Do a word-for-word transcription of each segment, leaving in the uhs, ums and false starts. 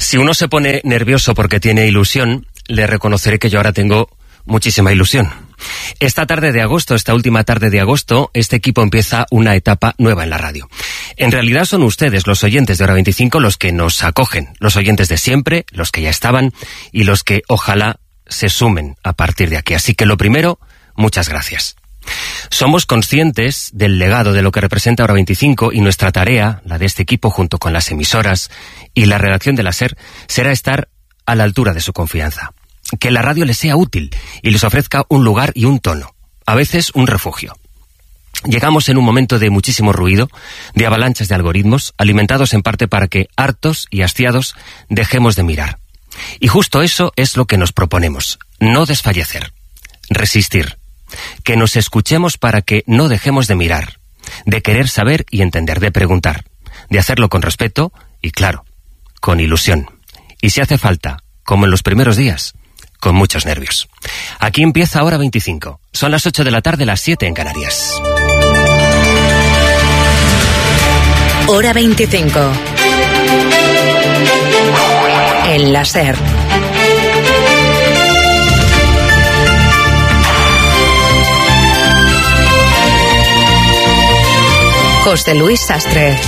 Si uno se pone nervioso porque tiene ilusión, le reconoceré que yo ahora tengo muchísima ilusión. Esta tarde de agosto, esta última tarde de agosto, este equipo empieza una etapa nueva en la radio. En realidad son ustedes, los oyentes de Hora veinticinco, los que nos acogen, los oyentes de siempre, los que ya estaban y los que ojalá se sumen a partir de aquí. Así que lo primero, muchas gracias. Somos conscientes del legado de lo que representa Hora veinticinco y nuestra tarea, la de este equipo junto con las emisoras y la redacción de la SER, será estar a la altura de su confianza. Que la radio les sea útil y les ofrezca un lugar y un tono, a veces un refugio. Llegamos en un momento de muchísimo ruido, de avalanchas de algoritmos, alimentados en parte para que, hartos y hastiados, dejemos de mirar. Y justo eso es lo que nos proponemos, no desfallecer, resistir, que nos escuchemos para que no dejemos de mirar, de querer saber y entender, de preguntar, de hacerlo con respeto y, claro, con ilusión. Y si hace falta, como en los primeros días, con muchos nervios. Aquí empieza Hora veinticinco. Son las ocho de la tarde, las siete en Canarias. Hora veinticinco. En la SER. José Luis Sastre.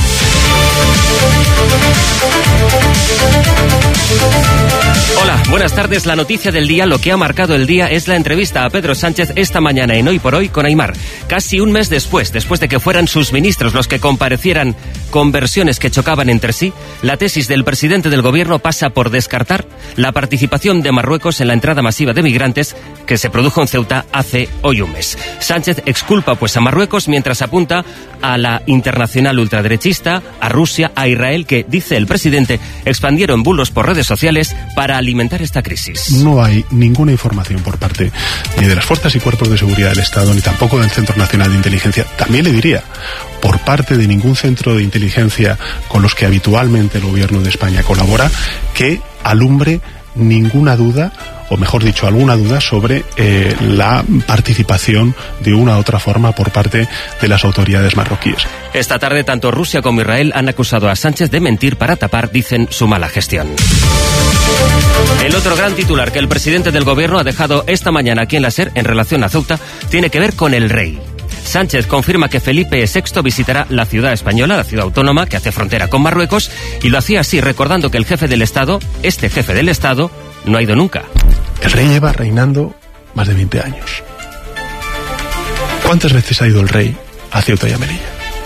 Hola, buenas tardes. La noticia del día, lo que ha marcado el día, es la entrevista a Pedro Sánchez esta mañana en Hoy por Hoy con Aimar. Casi un mes después, después de que fueran sus ministros los que comparecieran con versiones que chocaban entre sí, la tesis del presidente del gobierno pasa por descartar la participación de Marruecos en la entrada masiva de migrantes que se produjo en Ceuta hace hoy un mes. Sánchez exculpa pues a Marruecos mientras apunta a la internacional ultraderechista, a Rusia, a Israel, que, dice el presidente, expandieron bulos por redes sociales para alimentar esta crisis. No hay ninguna información por parte ni de las fuerzas y cuerpos de seguridad del Estado, ni tampoco del Centro Nacional de Inteligencia. También le diría, por parte de ningún centro de inteligencia con los que habitualmente el gobierno de España colabora, que alumbre ninguna duda, o mejor dicho, alguna duda sobre eh, la participación de una u otra forma por parte de las autoridades marroquíes. Esta tarde, tanto Rusia como Israel han acusado a Sánchez de mentir para tapar, dicen, su mala gestión. El otro gran titular que el presidente del gobierno ha dejado esta mañana aquí en la SER en relación a Ceuta tiene que ver con el rey. Sánchez confirma que Felipe sexto visitará la ciudad española, la ciudad autónoma que hace frontera con Marruecos, y lo hacía así recordando que el jefe del Estado, este jefe del Estado, no ha ido nunca. El rey lleva reinando más de veinte años. ¿Cuántas veces ha ido el rey a Ceuta y a Melilla?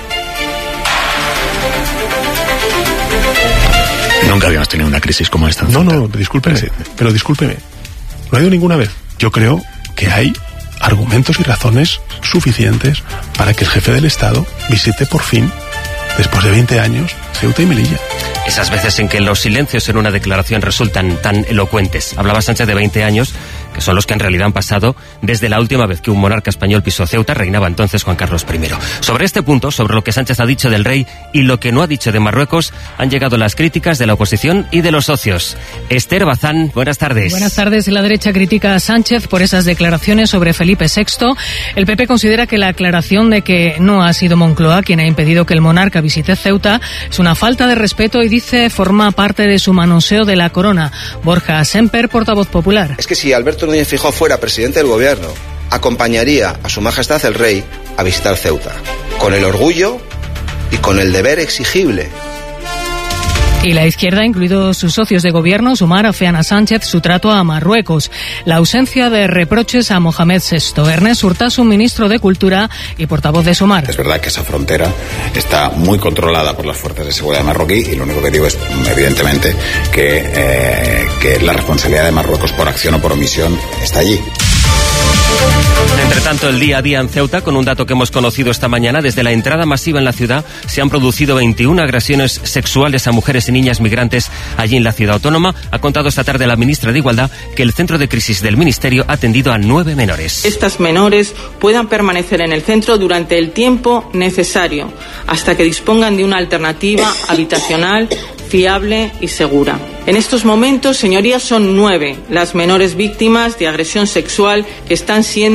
Nunca habíamos tenido una crisis como esta. No, no, discúlpeme, pero discúlpeme. No ha ido ninguna vez. Yo creo que hay argumentos y razones suficientes para que el jefe del Estado visite por fin, después de veinte años, Ceuta y Melilla. Esas veces en que los silencios en una declaración resultan tan elocuentes. Hablaba Sánchez de veinte años, que son los que en realidad han pasado desde la última vez que un monarca español pisó Ceuta. Reinaba entonces Juan Carlos primero. Sobre este punto, sobre lo que Sánchez ha dicho del rey y lo que no ha dicho de Marruecos, han llegado las críticas de la oposición y de los socios. Esther Bazán, buenas tardes. Buenas tardes. La derecha critica a Sánchez por esas declaraciones sobre Felipe sexto. El P P considera que la aclaración de que no ha sido Moncloa quien ha impedido que el monarca visite Ceuta es una falta de respeto y dice forma parte de su manoseo de la corona. Borja Semper, portavoz popular. Es que si Alberto Núñez Feijóo fuera presidente del gobierno, acompañaría a su majestad el rey a visitar Ceuta, con el orgullo y con el deber exigible. Y la izquierda, incluidos sus socios de gobierno, Sumar, afean a Sánchez su trato a Marruecos. La ausencia de reproches a Mohamed sexto. Ernest Urtasun, ministro de Cultura y portavoz de Sumar. Es verdad que esa frontera está muy controlada por las fuerzas de seguridad marroquí y lo único que digo es, evidentemente, que, eh, que la responsabilidad de Marruecos por acción o por omisión está allí. Entre tanto, el día a día en Ceuta, con un dato que hemos conocido esta mañana, desde la entrada masiva en la ciudad se han producido veintiuna agresiones sexuales a mujeres y niñas migrantes allí en la ciudad autónoma. Ha contado esta tarde la ministra de Igualdad que el centro de crisis del ministerio ha atendido a nueve menores. Estas menores puedan permanecer en el centro durante el tiempo necesario hasta que dispongan de una alternativa habitacional fiable y segura. En estos momentos, señorías, son nueve las menores víctimas de agresión sexual que están siendo atendidas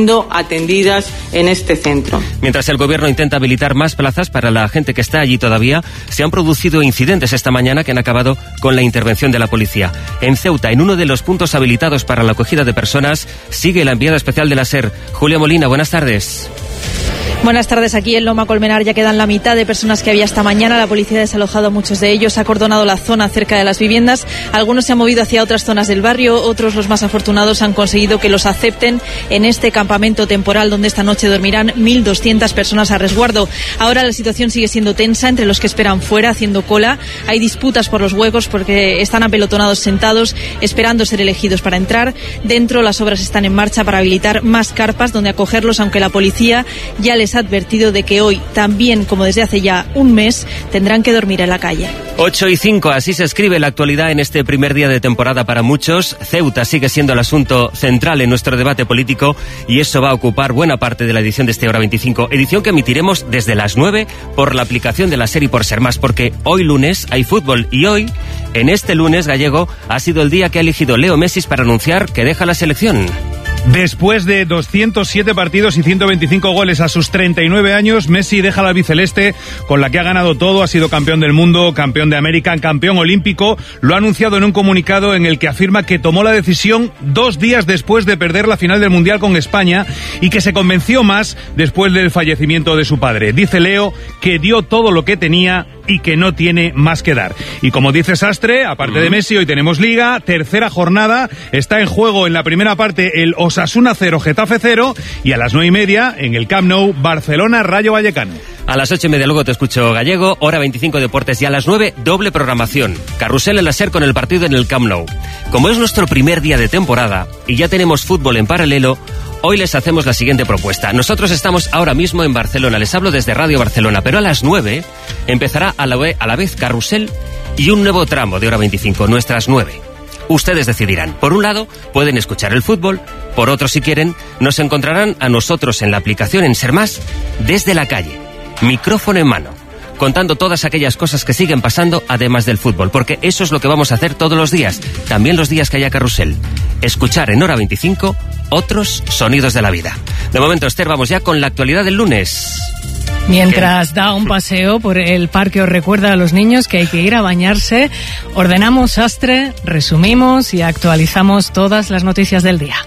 atendidas en este centro. Mientras el Gobierno intenta habilitar más plazas para la gente que está allí todavía, se han producido incidentes esta mañana que han acabado con la intervención de la policía. En Ceuta, en uno de los puntos habilitados para la acogida de personas, sigue la enviada especial de la SER. Julia Molina, buenas tardes. Buenas tardes. Aquí en Loma Colmenar ya quedan la mitad de personas que había esta mañana. La policía ha desalojado a muchos de ellos, ha acordonado la zona cerca de las viviendas. Algunos se han movido hacia otras zonas del barrio, otros, los más afortunados, han conseguido que los acepten en este campamento temporal donde esta noche dormirán mil doscientas personas a resguardo. Ahora la situación sigue siendo tensa entre los que esperan fuera, haciendo cola. Hay disputas por los huecos porque están apelotonados sentados, esperando ser elegidos para entrar. Dentro, las obras están en marcha para habilitar más carpas donde acogerlos, aunque la policía ya les ha advertido de que hoy, también como desde hace ya un mes, tendrán que dormir en la calle. ocho y cinco, así se escribe la actualidad en este primer día de temporada para muchos. Ceuta sigue siendo el asunto central en nuestro debate político y eso va a ocupar buena parte de la edición de este Hora veinticinco, edición que emitiremos desde las nueve por la aplicación de la SER y por Ser Más, porque hoy lunes hay fútbol y hoy, en este lunes gallego, ha sido el día que ha elegido Leo Messi para anunciar que deja la selección. Después de doscientos siete partidos y ciento veinticinco goles a sus treinta y nueve años, Messi deja la albiceleste con la que ha ganado todo. Ha sido campeón del mundo, campeón de América, campeón olímpico. Lo ha anunciado en un comunicado en el que afirma que tomó la decisión dos días después de perder la final del Mundial con España y que se convenció más después del fallecimiento de su padre. Dice Leo que dio todo lo que tenía y que no tiene más que dar. Y como dice Sastre, aparte de Messi, hoy tenemos Liga, tercera jornada, está en juego en la primera parte el Osasuna cero, Getafe cero, y a las nueve y media en el Camp Nou, Barcelona, Rayo Vallecano. A las ocho y media luego te escucho Gallego, Hora veinticinco Deportes, y a las nueve doble programación. Carrusel en la SER con el partido en el Camp Nou. Como es nuestro primer día de temporada y ya tenemos fútbol en paralelo, hoy les hacemos la siguiente propuesta. Nosotros estamos ahora mismo en Barcelona, les hablo desde Radio Barcelona, pero a las nueve empezará a la, vez, a la vez Carrusel y un nuevo tramo de Hora veinticinco, nuestras nueve. Ustedes decidirán. Por un lado, pueden escuchar el fútbol, por otro, si quieren, nos encontrarán a nosotros en la aplicación en Ser Más desde la calle, micrófono en mano, contando todas aquellas cosas que siguen pasando además del fútbol, porque eso es lo que vamos a hacer todos los días, también los días que haya Carrusel. Escuchar en Hora veinticinco otros sonidos de la vida. De momento, Esther, vamos ya con la actualidad del lunes. Mientras da un paseo por el parque, os recuerda a los niños que hay que ir a bañarse. Ordenamos Sastre, resumimos y actualizamos todas las noticias del día.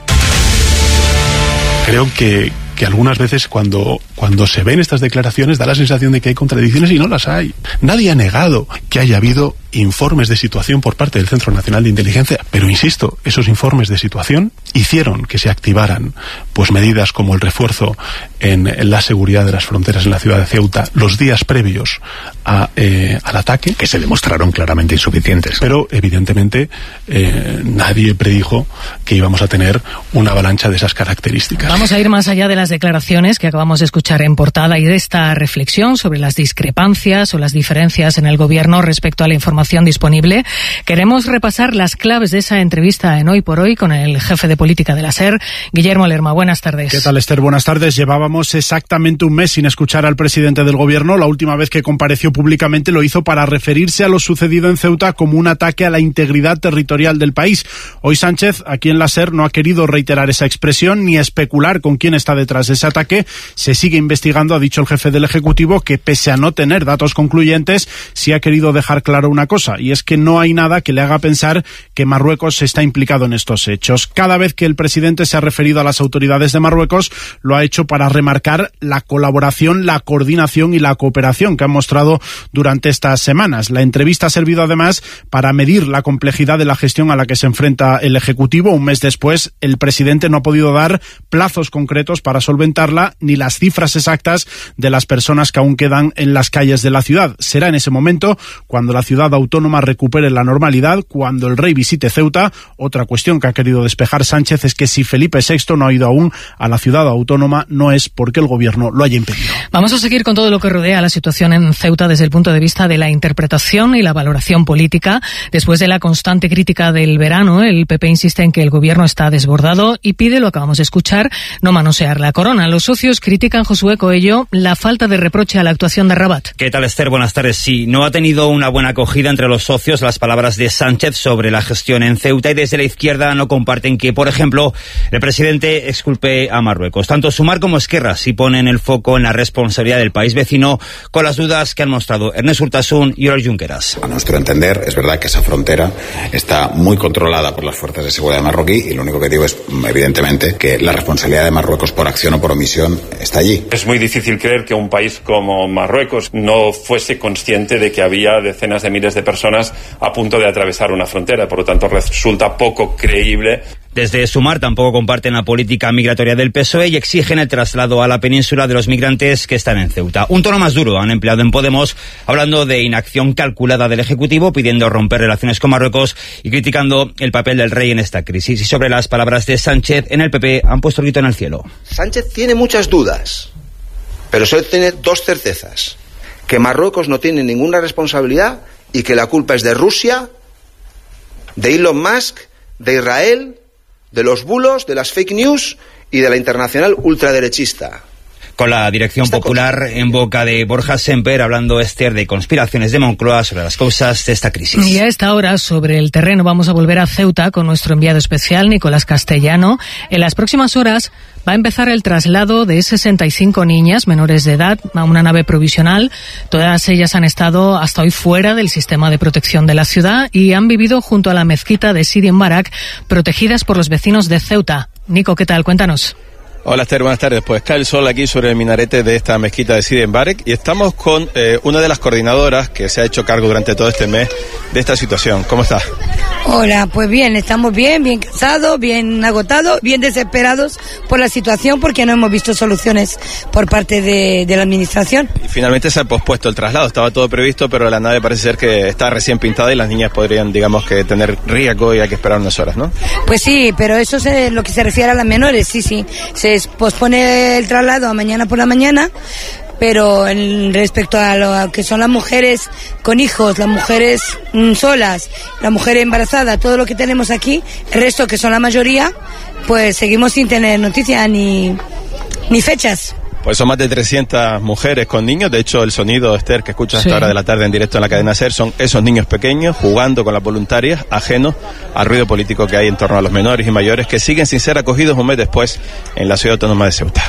Creo que, que algunas veces cuando, cuando se ven estas declaraciones da la sensación de que hay contradicciones y no las hay. Nadie ha negado que haya habido informes de situación por parte del Centro Nacional de Inteligencia, pero insisto, esos informes de situación hicieron que se activaran pues medidas como el refuerzo en, en la seguridad de las fronteras en la ciudad de Ceuta los días previos a, eh, al ataque, que se demostraron claramente insuficientes. Pero evidentemente eh, nadie predijo que íbamos a tener una avalancha de esas características. Vamos a ir más allá de las declaraciones que acabamos de escuchar en portada y de esta reflexión sobre las discrepancias o las diferencias en el gobierno respecto a la información disponible. Queremos repasar las claves de esa entrevista en Hoy por Hoy con el jefe de política de la SER, Guillermo Lerma. Buenas tardes. ¿Qué tal, Esther? Buenas tardes. Llevábamos exactamente un mes sin escuchar al presidente del gobierno. La última vez que compareció públicamente lo hizo para referirse a lo sucedido en Ceuta como un ataque a la integridad territorial del país. Hoy Sánchez, aquí en la SER, no ha querido reiterar esa expresión ni especular con quién está detrás de ese ataque. Se sigue investigando, ha dicho el jefe del Ejecutivo, que pese a no tener datos concluyentes, sí ha querido dejar claro una cosa, y es que no hay nada que le haga pensar que Marruecos está implicado en estos hechos. Cada vez que el presidente se ha referido a las autoridades de Marruecos, lo ha hecho para remarcar la colaboración, la coordinación y la cooperación que han mostrado durante estas semanas. La entrevista ha servido además para medir la complejidad de la gestión a la que se enfrenta el Ejecutivo. Un mes después, el presidente no ha podido dar plazos concretos para solventarla ni las cifras exactas de las personas que aún quedan en las calles de la ciudad. Será en ese momento cuando la ciudad autónoma recupere la normalidad, cuando el rey visite Ceuta. Otra cuestión que ha querido despejar Sánchez es que si Felipe sexto no ha ido aún a la ciudad autónoma, no es porque el gobierno lo haya impedido. Vamos a seguir con todo lo que rodea la situación en Ceuta desde el punto de vista de la interpretación y la valoración política. Después de la constante crítica del verano, el P P insiste en que el gobierno está desbordado y pide, lo acabamos de escuchar, no manosear la corona. Los socios critican, José Josué Coello, la falta de reproche a la actuación de Rabat. ¿Qué tal, Esther? Buenas tardes. Sí, no ha tenido una buena acogida entre los socios las palabras de Sánchez sobre la gestión en Ceuta, y desde la izquierda no comparten que, por ejemplo, el presidente exculpe a Marruecos. Tanto Sumar como Esquerra sí ponen el foco en la responsabilidad del país vecino, con las dudas que han mostrado Ernest Urtasun y Oriol Junqueras. A nuestro entender, es verdad que esa frontera está muy controlada por las fuerzas de seguridad marroquí, y lo único que digo es, evidentemente, que la responsabilidad de Marruecos por acción o por omisión está allí. Es muy difícil creer que un país como Marruecos no fuese consciente de que había decenas de miles de personas a punto de atravesar una frontera. Por lo tanto, resulta poco creíble. Desde Sumar tampoco comparten la política migratoria del P S O E y exigen el traslado a la península de los migrantes que están en Ceuta. Un tono más duro han empleado en Podemos, hablando de inacción calculada del Ejecutivo, pidiendo romper relaciones con Marruecos y criticando el papel del rey en esta crisis. Y sobre las palabras de Sánchez, en el P P han puesto el grito en el cielo. Sánchez tiene muchas dudas, pero solo tiene dos certezas: que Marruecos no tiene ninguna responsabilidad y que la culpa es de Rusia, de Elon Musk, de Israel, de los bulos, de las fake news y de la internacional ultraderechista. Con la dirección Esta popular cosa. En boca de Borja Semper, hablando, Esther, de conspiraciones de Moncloa sobre las causas de esta crisis. Y a esta hora, sobre el terreno, vamos a volver a Ceuta con nuestro enviado especial, Nicolás Castellano. En las próximas horas va a empezar el traslado de sesenta y cinco niñas menores de edad a una nave provisional. Todas ellas han estado hasta hoy fuera del sistema de protección de la ciudad y han vivido junto a la mezquita de Sidi Mbarak, protegidas por los vecinos de Ceuta. Nico, ¿qué tal? Cuéntanos. Hola Esther, buenas tardes. Pues cae el sol aquí sobre el minarete de esta mezquita de Sidi Mbarak y estamos con eh, una de las coordinadoras que se ha hecho cargo durante todo este mes de esta situación. ¿Cómo estás? Hola, pues bien, estamos bien, bien cansados, bien agotados, bien desesperados por la situación porque no hemos visto soluciones por parte de, de la administración. Y finalmente se ha pospuesto el traslado, estaba todo previsto, pero la nave parece ser que está recién pintada y las niñas podrían, digamos, que tener riesgo y hay que esperar unas horas, ¿no? Pues sí, pero eso es lo que se refiere a las menores, sí, sí. Se pospone el traslado a mañana por la mañana, pero en respecto a lo que son las mujeres con hijos, las mujeres mm, solas, la mujer embarazada, todo lo que tenemos aquí, el resto que son la mayoría, pues seguimos sin tener noticias ni, ni fechas. Pues son más de trescientas mujeres con niños. De hecho, el sonido, Esther, que escuchas sí. a esta hora de la tarde en directo en la cadena SER, son esos niños pequeños jugando con las voluntarias, ajenos al ruido político que hay en torno a los menores y mayores que siguen sin ser acogidos un mes después en la ciudad autónoma de Ceuta.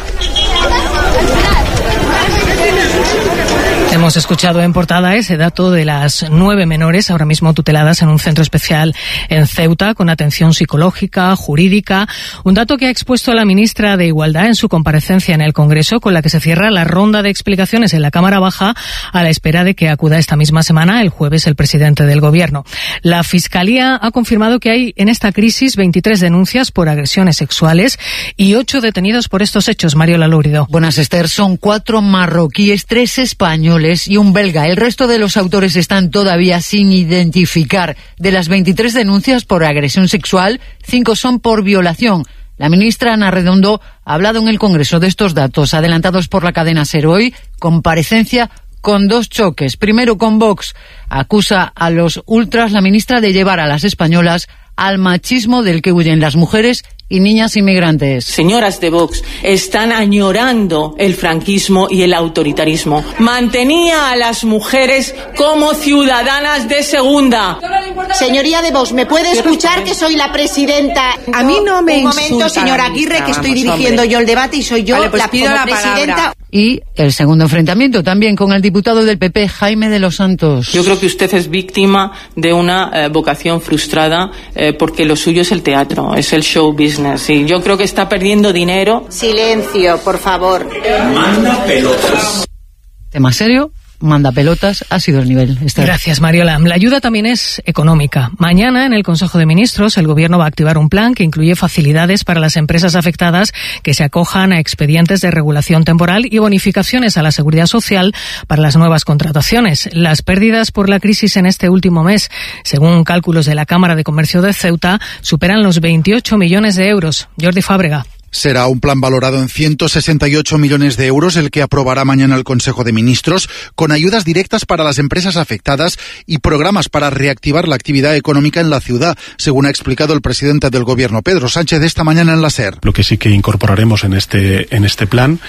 Hemos escuchado en portada ese dato de las nueve menores ahora mismo tuteladas en un centro especial en Ceuta con atención psicológica, jurídica. Un dato que ha expuesto la ministra de Igualdad en su comparecencia en el Congreso, con la que se cierra la ronda de explicaciones en la Cámara Baja a la espera de que acuda esta misma semana, el jueves, el presidente del Gobierno. La Fiscalía ha confirmado que hay en esta crisis veintitrés denuncias por agresiones sexuales y ocho detenidos por estos hechos. Mariola Lúrido. Buenas, Esther. Son cuatro marroquíes, tres españoles y un belga. El resto de los autores están todavía sin identificar. De las veintitrés denuncias por agresión sexual, cinco son por violación. La ministra Ana Redondo ha hablado en el Congreso de estos datos adelantados por la cadena SER hoy. Comparecencia con dos choques. Primero con Vox. Acusa a los ultras la ministra de llevar a las españolas al machismo del que huyen las mujeres y niñas inmigrantes. Señoras de Vox, están añorando el franquismo y el autoritarismo. Mantenía a las mujeres como ciudadanas de segunda. Señoría de Vox, ¿me puede escuchar que soy la presidenta? A mí no me Un momento, señora Aguirre, que estoy dirigiendo yo el debate y soy yo vale, pues la, pido como la presidenta. palabra. Y el segundo enfrentamiento también con el diputado del P P, Jaime de los Santos. Yo creo que usted es víctima de una eh, vocación frustrada eh, porque lo suyo es el teatro, es el show business. Y yo creo que está perdiendo dinero. Silencio, por favor. Manda pelotas. Tema serio. Manda pelotas, ha sido el nivel. Esther. Gracias, Mariola. La ayuda también es económica. Mañana, en el Consejo de Ministros, el Gobierno va a activar un plan que incluye facilidades para las empresas afectadas que se acojan a expedientes de regulación temporal y bonificaciones a la Seguridad Social para las nuevas contrataciones. Las pérdidas por la crisis en este último mes, según cálculos de la Cámara de Comercio de Ceuta, superan los veintiocho millones de euros. Jordi Fábrega. Será un plan valorado en ciento sesenta y ocho millones de euros el que aprobará mañana el Consejo de Ministros, con ayudas directas para las empresas afectadas y programas para reactivar la actividad económica en la ciudad, según ha explicado el presidente del Gobierno, Pedro Sánchez, esta mañana en la SER. Lo que sí que incorporaremos en este, en este plan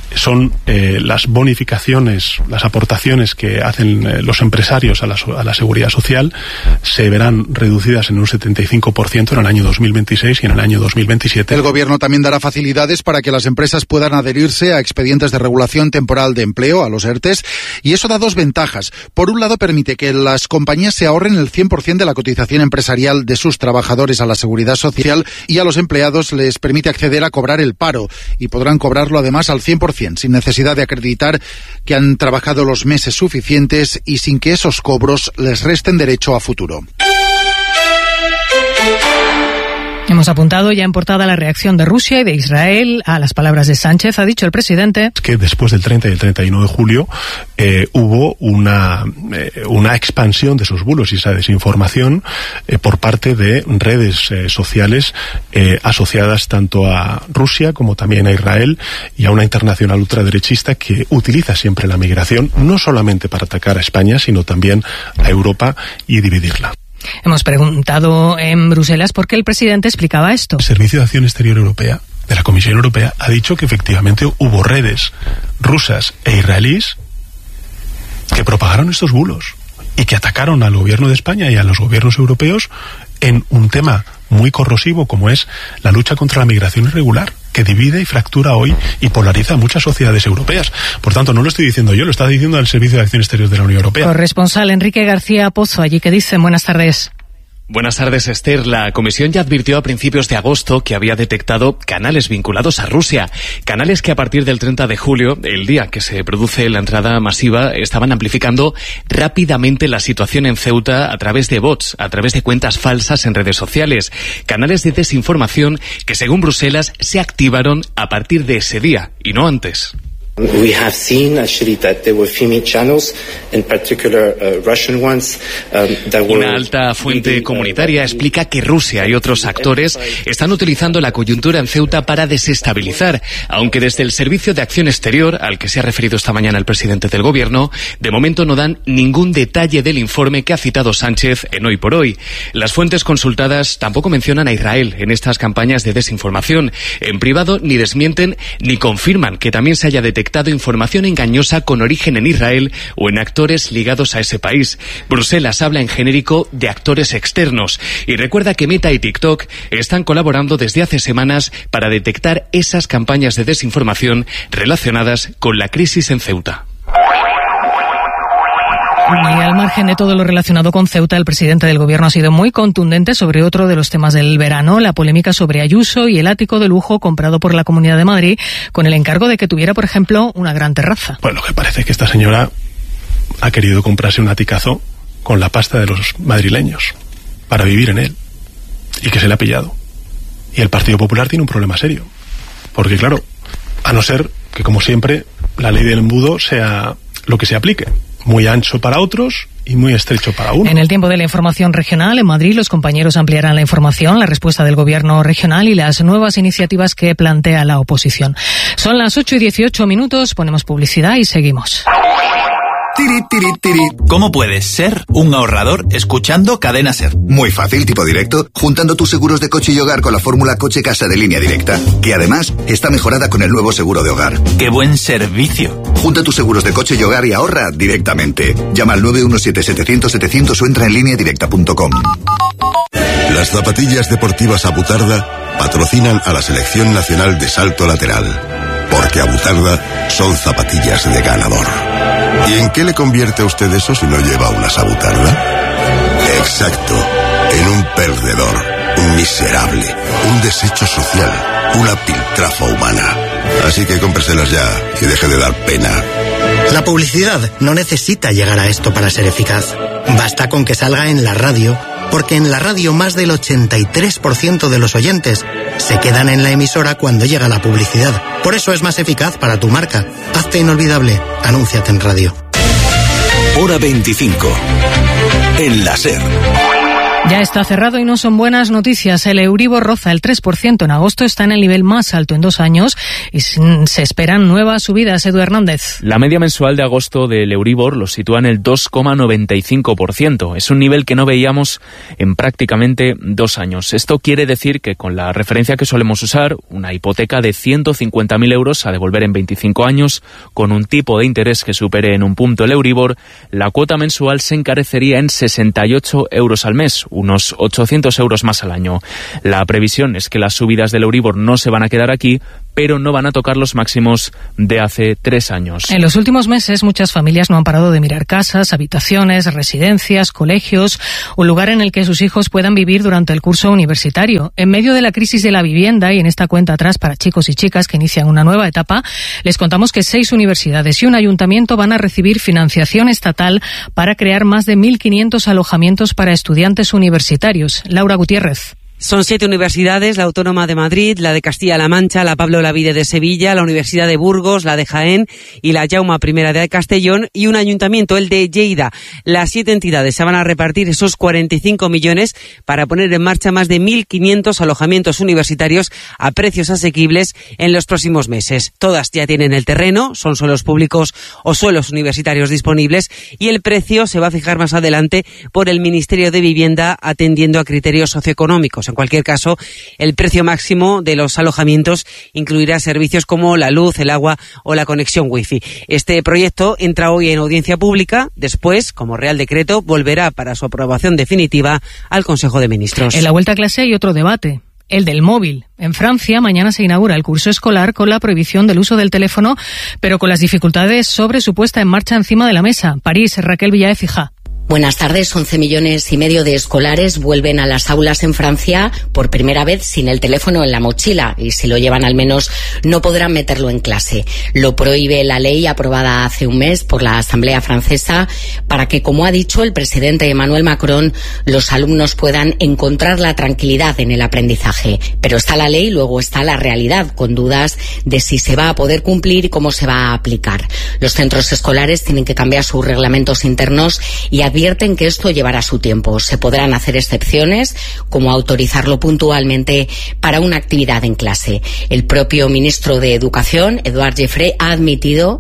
son eh, las bonificaciones, las aportaciones que hacen eh, los empresarios a la, a la seguridad social se verán reducidas en un setenta y cinco por ciento en el año dos mil veintiséis y en el año dos mil veintisiete. El Gobierno también dará facilidades para que las empresas puedan adherirse a expedientes de regulación temporal de empleo, a los ERTES, y eso da dos ventajas. Por un lado, permite que las compañías se ahorren el cien por ciento de la cotización empresarial de sus trabajadores a la seguridad social, y a los empleados les permite acceder a cobrar el paro, y podrán cobrarlo además al cien por ciento, sin necesidad de acreditar que han trabajado los meses suficientes y sin que esos cobros les resten derecho a futuro. Hemos apuntado ya en portada la reacción de Rusia y de Israel a las palabras de Sánchez. Ha dicho el presidente que después del treinta y el treinta y uno de julio eh, hubo una, eh, una expansión de esos bulos y esa desinformación eh, por parte de redes eh, sociales eh, asociadas tanto a Rusia como también a Israel y a una internacional ultraderechista que utiliza siempre la migración no solamente para atacar a España, sino también a Europa y dividirla. Hemos preguntado en Bruselas por qué el presidente explicaba esto. El Servicio de Acción Exterior Europea, de la Comisión Europea, ha dicho que efectivamente hubo redes rusas e israelíes que propagaron estos bulos y que atacaron al gobierno de España y a los gobiernos europeos en un tema muy corrosivo como es la lucha contra la migración irregular, que divide y fractura hoy y polariza a muchas sociedades europeas. Por tanto, no lo estoy diciendo yo, lo está diciendo el Servicio de Acción Exterior de la Unión Europea. Corresponsal Enrique García Pozo, allí que dicen. Buenas tardes. Buenas tardes, Esther. La Comisión ya advirtió a principios de agosto que había detectado canales vinculados a Rusia. Canales que a partir del treinta de julio, el día que se produce la entrada masiva, estaban amplificando rápidamente la situación en Ceuta a través de bots, a través de cuentas falsas en redes sociales. Canales de desinformación que, según Bruselas, se activaron a partir de ese día y no antes. We have seen actually that there were female channels, in particular uh, Russian ones, um, that were... Una alta fuente comunitaria explica que Rusia y otros actores están utilizando la coyuntura en Ceuta para desestabilizar, aunque desde el Servicio de Acción Exterior, al que se ha referido esta mañana el presidente del Gobierno, de momento no dan ningún detalle del informe que ha citado Sánchez en Hoy por Hoy. Las fuentes consultadas tampoco mencionan a Israel en estas campañas de desinformación. En privado ni desmienten ni confirman que también se haya detectado información engañosa con origen en Israel o en actores ligados a ese país. Bruselas habla en genérico de actores externos y recuerda que Meta y TikTok están colaborando desde hace semanas para detectar esas campañas de desinformación relacionadas con la crisis en Ceuta. Y al margen de todo lo relacionado con Ceuta, el presidente del Gobierno ha sido muy contundente sobre otro de los temas del verano, la polémica sobre Ayuso y el ático de lujo comprado por la Comunidad de Madrid con el encargo de que tuviera, por ejemplo, una gran terraza. Bueno, lo que parece es que esta señora ha querido comprarse un aticazo con la pasta de los madrileños para vivir en él y que se le ha pillado. Y el Partido Popular tiene un problema serio. Porque, claro, a no ser que, como siempre, la ley del embudo sea lo que se aplique. Muy ancho para otros y muy estrecho para uno. En el tiempo de la información regional, en Madrid, los compañeros ampliarán la información, la respuesta del gobierno regional y las nuevas iniciativas que plantea la oposición. Son las ocho y dieciocho minutos, ponemos publicidad y seguimos. Tiri, tiri, tiri. ¿Cómo puedes ser un ahorrador escuchando Cadena Ser? Muy fácil, tipo directo, juntando tus seguros de coche y hogar con la fórmula Coche-Casa de Línea Directa, que además está mejorada con el nuevo seguro de hogar. ¡Qué buen servicio! Junta tus seguros de coche y hogar y ahorra directamente. Llama al nueve uno siete, setecientos, setecientos o entra en línea directa punto com. Las zapatillas deportivas Abutarda patrocinan a la Selección Nacional de Salto Lateral, porque Abutarda son zapatillas de ganador. ¿Y en qué le convierte a usted eso si no lleva una Abutarda? Exacto, en un perdedor, un miserable, un desecho social, una piltrafa humana. Así que cómpreselas ya y deje de dar pena. La publicidad no necesita llegar a esto para ser eficaz. Basta con que salga en la radio, porque en la radio más del ochenta y tres por ciento de los oyentes se quedan en la emisora cuando llega la publicidad. Por eso es más eficaz para tu marca. Hazte inolvidable. Anúnciate en radio. Hora veinticinco. En la SER. Ya está cerrado y no son buenas noticias. El Euribor roza el tres por ciento en agosto, está en el nivel más alto en dos años y se esperan nuevas subidas. Edu Hernández. La media mensual de agosto del Euribor lo sitúa en el dos coma noventa y cinco por ciento. Es un nivel que no veíamos en prácticamente dos años. Esto quiere decir que con la referencia que solemos usar, una hipoteca de ciento cincuenta mil euros a devolver en veinticinco años, con un tipo de interés que supere en un punto el Euribor, la cuota mensual se encarecería en sesenta y ocho euros al mes, unos ochocientos euros más al año. La previsión es que las subidas del Euribor no se van a quedar aquí, pero no van a tocar los máximos de hace tres años. En los últimos meses, muchas familias no han parado de mirar casas, habitaciones, residencias, colegios, un lugar en el que sus hijos puedan vivir durante el curso universitario. En medio de la crisis de la vivienda y en esta cuenta atrás para chicos y chicas que inician una nueva etapa, les contamos que seis universidades y un ayuntamiento van a recibir financiación estatal para crear más de mil quinientos alojamientos para estudiantes universitarios. Laura Gutiérrez. Son siete universidades, la Autónoma de Madrid, la de Castilla-La Mancha, la Pablo Olavide de Sevilla, la Universidad de Burgos, la de Jaén y la Jaume I de Castellón y un ayuntamiento, el de Lleida. Las siete entidades se van a repartir esos cuarenta y cinco millones para poner en marcha más de mil quinientos alojamientos universitarios a precios asequibles en los próximos meses. Todas ya tienen el terreno, son suelos públicos o suelos universitarios disponibles y el precio se va a fijar más adelante por el Ministerio de Vivienda atendiendo a criterios socioeconómicos. En cualquier caso, el precio máximo de los alojamientos incluirá servicios como la luz, el agua o la conexión wifi. Este proyecto entra hoy en audiencia pública. Después, como Real Decreto, volverá para su aprobación definitiva al Consejo de Ministros. En la vuelta a clase hay otro debate, el del móvil. En Francia, mañana se inaugura el curso escolar con la prohibición del uso del teléfono, pero con las dificultades sobre su puesta en marcha encima de la mesa. París, Raquel Villaécija. Buenas tardes. once millones y medio de escolares vuelven a las aulas en Francia por primera vez sin el teléfono en la mochila y si lo llevan al menos no podrán meterlo en clase. Lo prohíbe la ley aprobada hace un mes por la Asamblea francesa para que, como ha dicho el presidente Emmanuel Macron, los alumnos puedan encontrar la tranquilidad en el aprendizaje. Pero está la ley, luego está la realidad, con dudas de si se va a poder cumplir y cómo se va a aplicar. Los centros escolares tienen que cambiar sus reglamentos internos y advierten que esto llevará su tiempo. Se podrán hacer excepciones, como autorizarlo puntualmente para una actividad en clase. El propio ministro de Educación, Edouard Jeffrey, ha admitido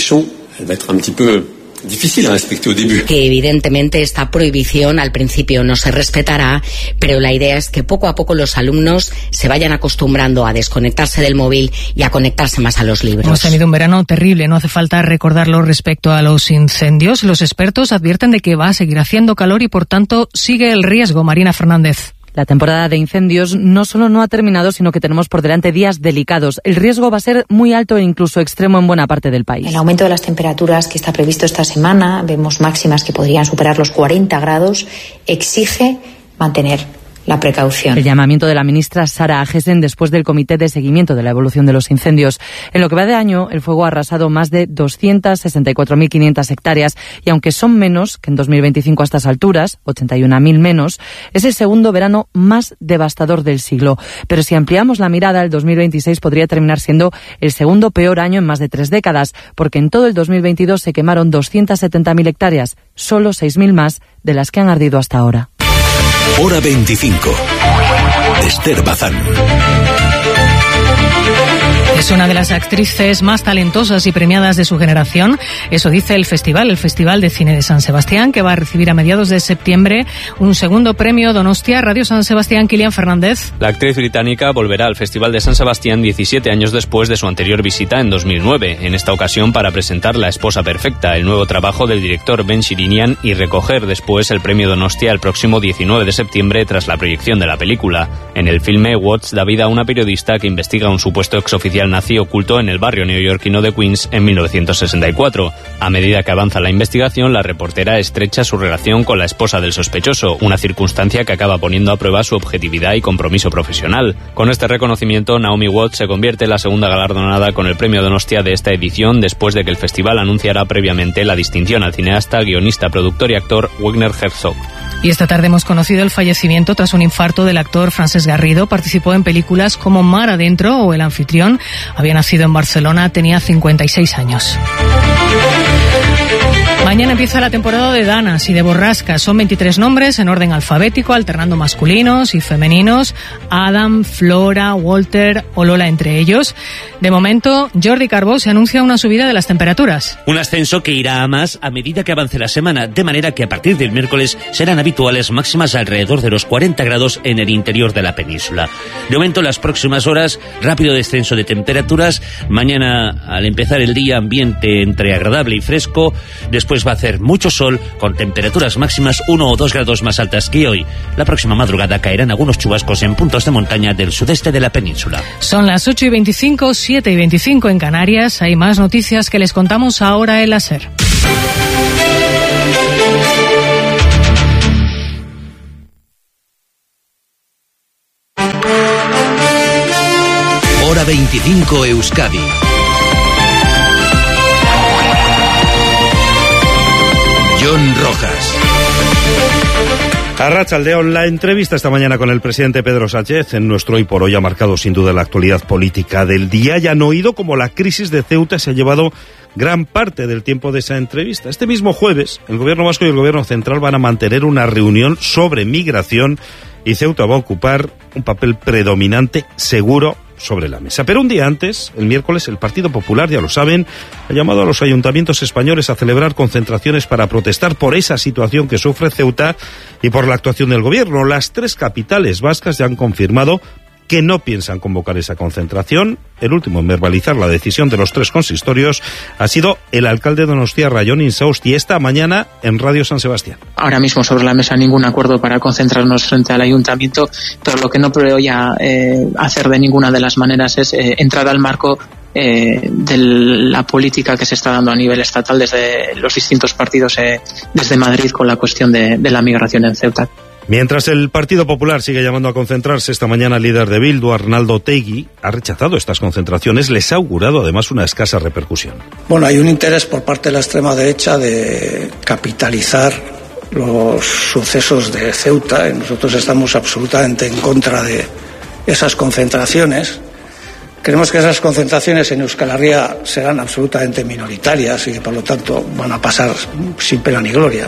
que evidentemente esta prohibición al principio no se respetará, pero la idea es que poco a poco los alumnos se vayan acostumbrando a desconectarse del móvil y a conectarse más a los libros. Hemos tenido un verano terrible, no hace falta recordarlo respecto a los incendios. Los expertos advierten de que va a seguir haciendo calor y por tanto sigue el riesgo. Marina Fernández. La temporada de incendios no solo no ha terminado, sino que tenemos por delante días delicados. El riesgo va a ser muy alto e incluso extremo en buena parte del país. El aumento de las temperaturas que está previsto esta semana, vemos máximas que podrían superar los cuarenta grados, exige mantener la precaución. El llamamiento de la ministra Sara Agesen después del Comité de Seguimiento de la Evolución de los Incendios. En lo que va de año, el fuego ha arrasado más de doscientas sesenta y cuatro mil quinientas hectáreas y aunque son menos que en dos mil veinticinco a estas alturas, ochenta y una mil menos, es el segundo verano más devastador del siglo. Pero si ampliamos la mirada, el dos mil veintiséis podría terminar siendo el segundo peor año en más de tres décadas, porque en todo el dos mil veintidós se quemaron doscientas setenta mil hectáreas, solo seis mil más de las que han ardido hasta ahora. Hora veinticinco. Esther Bazán. Es una de las actrices más talentosas y premiadas de su generación. Eso dice el festival, el Festival de Cine de San Sebastián, que va a recibir a mediados de septiembre un segundo premio Donostia. Radio San Sebastián, Kilian Fernández. La actriz británica volverá al Festival de San Sebastián diecisiete años después de su anterior visita en dos mil nueve, en esta ocasión para presentar La Esposa Perfecta, el nuevo trabajo del director Ben Shirinian, y recoger después el premio Donostia el próximo diecinueve de septiembre tras la proyección de la película. En el filme, Watts da vida a una periodista que investiga un supuesto exoficial nazi oculto en el barrio neoyorquino de Queens en mil novecientos sesenta y cuatro. A medida que avanza la investigación, la reportera estrecha su relación con la esposa del sospechoso, una circunstancia que acaba poniendo a prueba su objetividad y compromiso profesional. Con este reconocimiento, Naomi Watts se convierte en la segunda galardonada con el premio Donostia de esta edición, después de que el festival anunciara previamente la distinción al cineasta, guionista, productor y actor Werner Herzog. Y esta tarde hemos conocido el fallecimiento tras un infarto del actor Francesc Garrido. Participó en películas como Mar Adentro o El Anfitrión. Había nacido en Barcelona, tenía cincuenta y seis años. Mañana empieza la temporada de danas y de borrascas. Son veintitrés nombres en orden alfabético, alternando masculinos y femeninos. Adam, Flora, Walter o Lola entre ellos. De momento, Jordi Carbó se anuncia una subida de las temperaturas. Un ascenso que irá a más a medida que avance la semana, de manera que a partir del miércoles serán habituales máximas alrededor de los cuarenta grados en el interior de la península. De momento, las próximas horas, rápido descenso de temperaturas. Mañana, al empezar el día, ambiente entre agradable y fresco. Después va a hacer mucho sol, con temperaturas máximas uno o dos grados más altas que hoy. La próxima madrugada caerán algunos chubascos en puntos de montaña del sudeste de la península. Son las ocho y veinticinco, siete y veinticinco en Canarias. Hay más noticias que les contamos ahora en la SER. Hora veinticinco Euskadi. John Rojas. Arratsaldeon, la entrevista esta mañana con el presidente Pedro Sánchez en nuestro Hoy por Hoy ha marcado sin duda la actualidad política del día. Ya han oído cómo la crisis de Ceuta se ha llevado gran parte del tiempo de esa entrevista. Este mismo jueves, el Gobierno vasco y el Gobierno central van a mantener una reunión sobre migración y Ceuta va a ocupar un papel predominante, seguro, sobre la mesa. Pero un día antes, el miércoles, el Partido Popular, ya lo saben, ha llamado a los ayuntamientos españoles a celebrar concentraciones para protestar por esa situación que sufre Ceuta y por la actuación del gobierno. Las tres capitales vascas ya han confirmado que no piensan convocar esa concentración. El último en verbalizar la decisión de los tres consistorios ha sido el alcalde de Donostia, Jon Insausti, esta mañana en Radio San Sebastián. Ahora mismo sobre la mesa ningún acuerdo para concentrarnos frente al ayuntamiento, pero lo que no preveo ya eh, hacer de ninguna de las maneras es eh, entrar al marco eh, de la política que se está dando a nivel estatal desde los distintos partidos eh, desde Madrid con la cuestión de, de la migración en Ceuta. Mientras el Partido Popular sigue llamando a concentrarse, esta mañana el líder de Bildu, Arnaldo Otegi, ha rechazado estas concentraciones. Les ha augurado además una escasa repercusión. Bueno, hay un interés por parte de la extrema derecha de capitalizar los sucesos de Ceuta. Nosotros estamos absolutamente en contra de esas concentraciones. Creemos que esas concentraciones en Euskal Herria serán absolutamente minoritarias y que por lo tanto van a pasar sin pena ni gloria.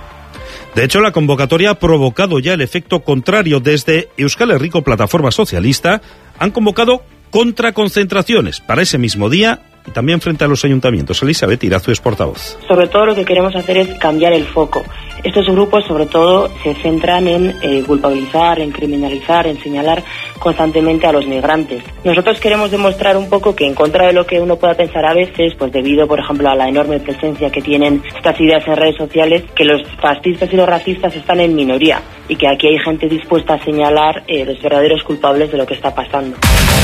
De hecho, la convocatoria ha provocado ya el efecto contrario. Desde Euskal Herriko Plataforma Socialista han convocado contraconcentraciones para ese mismo día y también frente a los ayuntamientos. Elizabeth Irazu es portavoz. Sobre todo lo que queremos hacer es cambiar el foco. Estos grupos sobre todo se centran en eh, culpabilizar, en criminalizar, en señalar constantemente a los migrantes. Nosotros queremos demostrar un poco que en contra de lo que uno pueda pensar a veces, pues debido por ejemplo a la enorme presencia que tienen estas ideas en redes sociales, que los fascistas y los racistas están en minoría y que aquí hay gente dispuesta a señalar eh, los verdaderos culpables de lo que está pasando.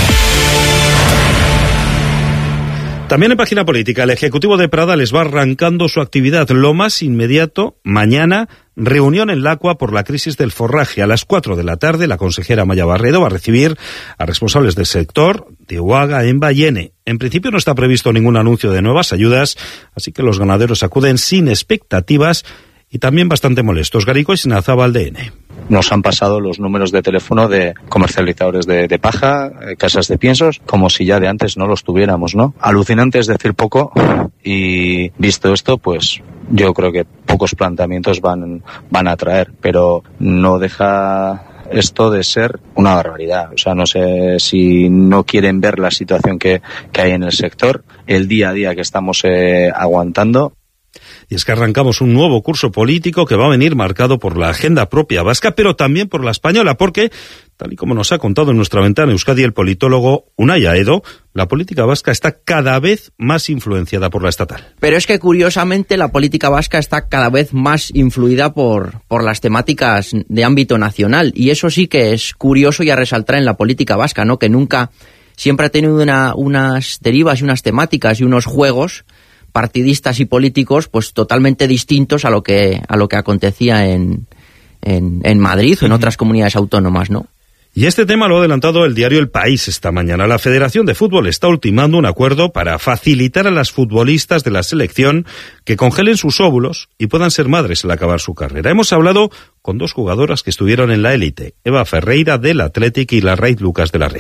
También en página política, el Ejecutivo de Prada les va arrancando su actividad. Lo más inmediato, mañana, reunión en Lacua por la crisis del forraje. A las cuatro de la tarde, la consejera Maya Barredo va a recibir a responsables del sector de Uaga, Enba y Ene. En principio no está previsto ningún anuncio de nuevas ayudas, así que los ganaderos acuden sin expectativas y también bastante molestos. Garico y Sinazábal de Ene. Nos han pasado los números de teléfono de comercializadores de, de paja, eh, casas de piensos, como si ya de antes no los tuviéramos, ¿no? Alucinante es decir poco, y visto esto, pues yo creo que pocos planteamientos van, van a traer, pero no deja esto de ser una barbaridad. O sea, no sé si no quieren ver la situación que, que hay en el sector, el día a día que estamos eh, aguantando. Y es que arrancamos un nuevo curso político que va a venir marcado por la agenda propia vasca, pero también por la española, porque, tal y como nos ha contado en nuestra ventana Euskadi el politólogo Unai Aedo, la política vasca está cada vez más influenciada por la estatal. Pero es que, curiosamente, la política vasca está cada vez más influida por, por las temáticas de ámbito nacional, y eso sí que es curioso y a resaltar en la política vasca, ¿no? Que nunca, siempre ha tenido una, unas derivas y unas temáticas y unos juegos partidistas y políticos pues totalmente distintos a lo que a lo que acontecía en, en, en Madrid o en otras comunidades autónomas, ¿no? Y este tema lo ha adelantado el diario El País esta mañana. La Federación de Fútbol está ultimando un acuerdo para facilitar a las futbolistas de la selección que congelen sus óvulos y puedan ser madres al acabar su carrera. Hemos hablado con dos jugadoras que estuvieron en la élite, Eva Ferreira del Athletic y Larraíz Lucas de la Real.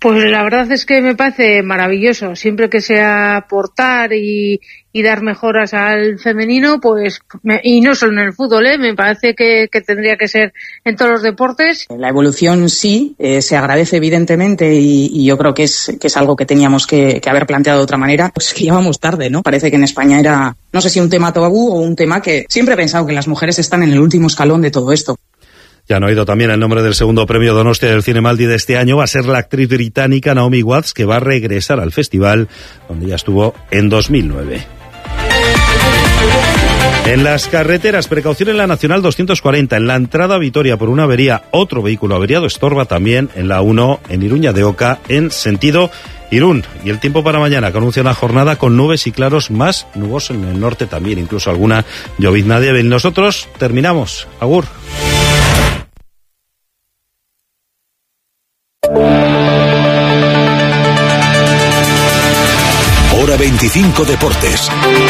Pues la verdad es que me parece maravilloso. Siempre que sea aportar y, y dar mejoras al femenino, pues me, y no solo en el fútbol, ¿eh? Me parece que, que tendría que ser en todos los deportes. La evolución sí, eh, se agradece evidentemente y, y yo creo que es, que es algo que teníamos que, que haber planteado de otra manera. Pues que íbamos tarde, ¿no? Parece que en España era, no sé si un tema tabú o un tema que siempre he pensado que las mujeres están en el último escalón de todo esto. Ya han oído también el nombre del segundo premio Donostia del Cinemaldi de este año. Va a ser la actriz británica Naomi Watts, que va a regresar al festival donde ya estuvo en dos mil nueve. En las carreteras, precaución en la Nacional doscientos cuarenta, en la entrada a Vitoria por una avería. Otro vehículo averiado estorba también en la uno, en Iruña de Oca, en sentido Irún. Y el tiempo para mañana, que anuncia una jornada con nubes y claros, más nuboso en el norte también, incluso alguna llovizna débil. Nosotros terminamos. Agur. Hora veinticinco Deportes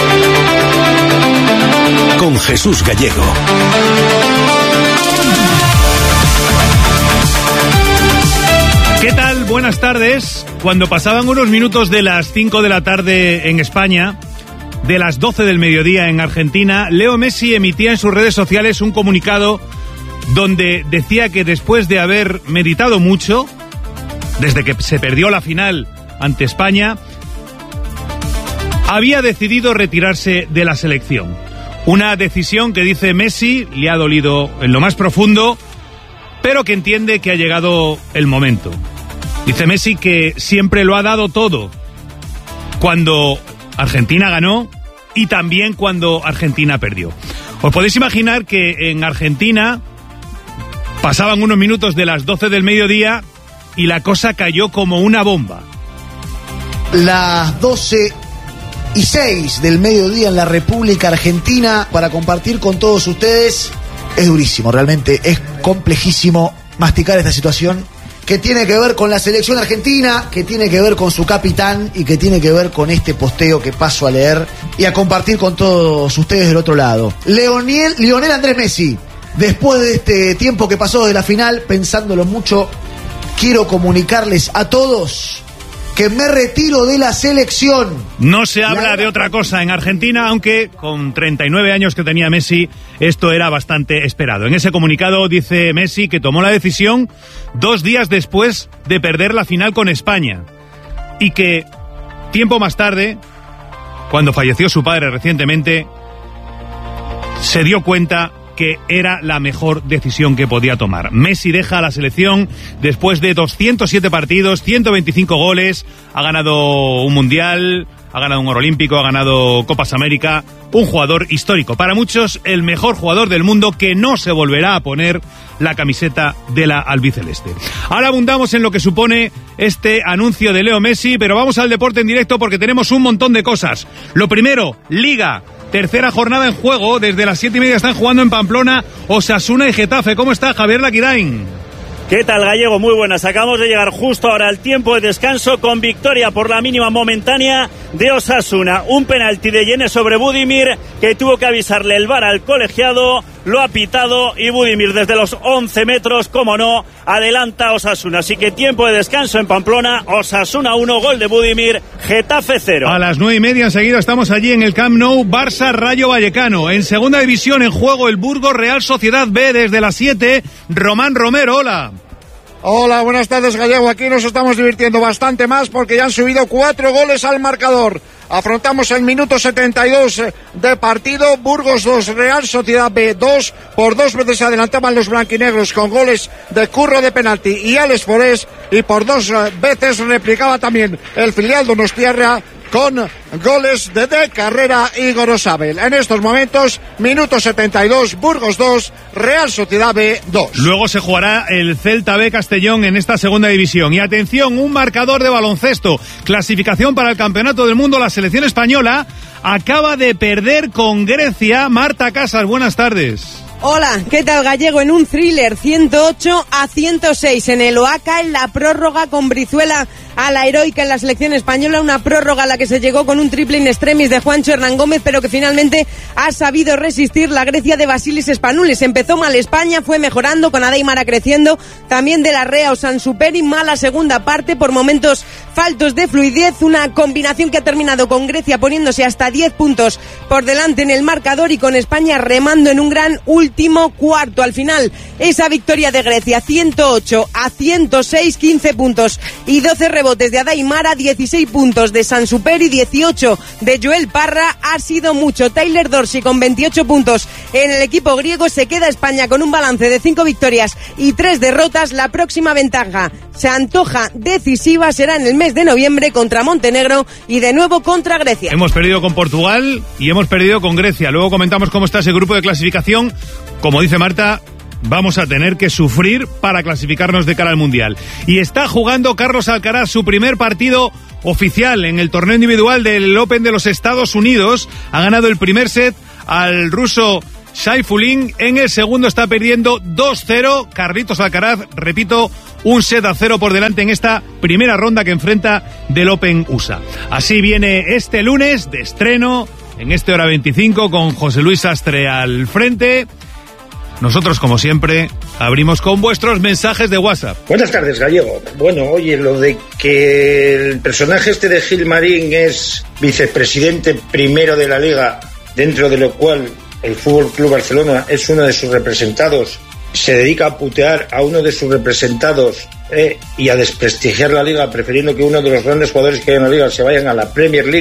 con Jesús Gallego. ¿Qué tal? Buenas tardes. Cuando pasaban unos minutos de las cinco de la tarde en España, de las doce del mediodía en Argentina, Leo Messi emitía en sus redes sociales un comunicado donde decía que después de haber meditado mucho, desde que se perdió la final ante España, había decidido retirarse de la selección. Una decisión que, dice Messi, le ha dolido en lo más profundo, pero que entiende que ha llegado el momento. Dice Messi que siempre lo ha dado todo cuando Argentina ganó y también cuando Argentina perdió. Os podéis imaginar que en Argentina pasaban unos minutos de las doce del mediodía y la cosa cayó como una bomba. Las doce y seis del mediodía en la República Argentina para compartir con todos ustedes. Es durísimo, realmente es complejísimo masticar esta situación que tiene que ver con la selección argentina, que tiene que ver con su capitán y que tiene que ver con este posteo que paso a leer y a compartir con todos ustedes del otro lado. Leonel, Lionel Andrés Messi, después de este tiempo que pasó de la final, pensándolo mucho, quiero comunicarles a todos que me retiro de la selección. No se habla la... de otra cosa en Argentina, aunque con treinta y nueve años que tenía Messi, esto era bastante esperado. En ese comunicado dice Messi que tomó la decisión dos días después de perder la final con España y que tiempo más tarde, cuando falleció su padre recientemente, se dio cuenta que era la mejor decisión que podía tomar. Messi deja a la selección después de doscientos siete partidos, ciento veinticinco goles, ha ganado un mundial, ha ganado un oro olímpico, ha ganado Copas América, un jugador histórico. Para muchos, el mejor jugador del mundo que no se volverá a poner la camiseta de la albiceleste. Ahora abundamos en lo que supone este anuncio de Leo Messi, pero vamos al deporte en directo porque tenemos un montón de cosas. Lo primero, Liga. Tercera jornada en juego, desde las siete y media están jugando en Pamplona Osasuna y Getafe. ¿Cómo está Javier Laquidain? ¿Qué tal, Gallego? Muy buenas. Acabamos de llegar justo ahora al tiempo de descanso con victoria por la mínima momentánea de Osasuna. Un penalti de Yene sobre Budimir que tuvo que avisarle el V A R al colegiado, lo ha pitado y Budimir desde los once metros, como no, adelanta a Osasuna. Así que tiempo de descanso en Pamplona, Osasuna uno, gol de Budimir, Getafe cero. A las nueve y media enseguida estamos allí en el Camp Nou, Barça Rayo Vallecano. En segunda división en juego el Burgos Real Sociedad B desde las siete, Román Romero, hola. Hola, buenas tardes, Gallego. Aquí nos estamos divirtiendo bastante más porque ya han subido cuatro goles al marcador. Afrontamos el minuto setenta y dos de partido. Burgos dos, Real Sociedad B dos. Por dos veces se adelantaban los blanquinegros con goles de Curro de penalti y Alex Forés. Y por dos veces replicaba también el filial donostiarra con goles de De Carrera y Gorosabel. En estos momentos, minuto setenta y dos, Burgos dos, Real Sociedad B dos. Luego se jugará el Celta B Castellón en esta segunda división. Y atención, un marcador de baloncesto. Clasificación para el Campeonato del Mundo. La selección española acaba de perder con Grecia. Marta Casas, buenas tardes. Hola, ¿qué tal, Gallego? En un thriller, ciento ocho a ciento seis en el Oaca, en la prórroga con Brizuela a la heroica en la selección española, una prórroga a la que se llegó con un triple in extremis de Juancho Hernán Gómez, pero que finalmente ha sabido resistir la Grecia de Basilis Spanoulis. Empezó mal España, fue mejorando, con Adeymara creciendo, también de la Rea o Sansuperi, mala segunda parte, por momentos faltos de fluidez, una combinación que ha terminado con Grecia poniéndose hasta diez puntos por delante en el marcador y con España remando en un gran último cuarto. Al final, esa victoria de Grecia, ciento ocho a ciento seis, quince puntos y doce rebotes de Adeymara, dieciséis puntos de Sansuperi, dieciocho de Joel Parra, ha sido mucho. Tyler Dorsey con veintiocho puntos en el equipo griego. Se queda España con un balance de cinco victorias y tres derrotas. La próxima ventaja se antoja decisiva, será en el mes de noviembre contra Montenegro y de nuevo contra Grecia. Hemos perdido con Portugal y hemos perdido con Grecia. Luego comentamos cómo está ese grupo de clasificación. Como dice Marta, vamos a tener que sufrir para clasificarnos de cara al Mundial. Y está jugando Carlos Alcaraz su primer partido oficial en el torneo individual del Open de los Estados Unidos. Ha ganado el primer set al ruso Saifulin. En el segundo está perdiendo dos cero. Carlitos Alcaraz, repito, un set a cero por delante en esta primera ronda que enfrenta del Open U S A. Así viene este lunes de estreno en este Hora veinticinco con José Luis Sastre al frente. Nosotros, como siempre, abrimos con vuestros mensajes de WhatsApp. Buenas tardes, Gallego. Bueno, oye, lo de que el personaje este de Gilmarín es vicepresidente primero de la Liga, dentro de lo cual el F C Barcelona es uno de sus representados, se dedica a putear a uno de sus representados eh, y a desprestigiar la Liga, prefiriendo que uno de los grandes jugadores que hay en la Liga se vayan a la Premier League.